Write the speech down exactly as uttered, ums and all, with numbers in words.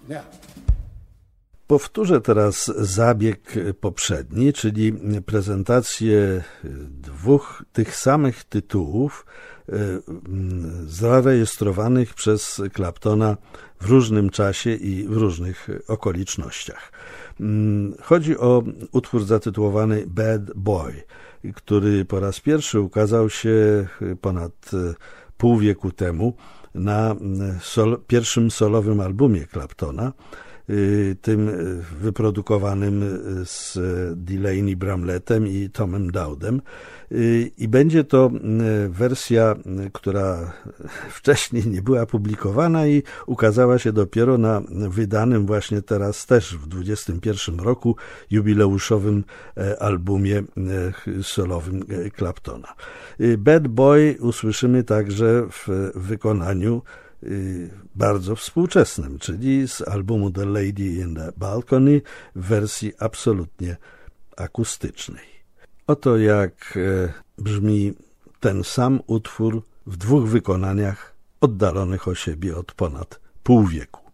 Yeah. Powtórzę teraz zabieg poprzedni, czyli prezentację dwóch tych samych tytułów zarejestrowanych przez Claptona w różnym czasie i w różnych okolicznościach. Chodzi o utwór zatytułowany Bad Boy, który po raz pierwszy ukazał się ponad pół wieku temu na sol, pierwszym solowym albumie Claptona, tym wyprodukowanym z Delaney Bramlettem i Tomem Dowdem. I będzie to wersja, która wcześniej nie była publikowana i ukazała się dopiero na wydanym właśnie teraz też w dwudziestym pierwszym roku jubileuszowym albumie solowym Claptona. Bad Boy usłyszymy także w wykonaniu bardzo współczesnym, czyli z albumu The Lady in the Balcony w wersji absolutnie akustycznej. Oto jak brzmi ten sam utwór w dwóch wykonaniach oddalonych o siebie od ponad pół wieku.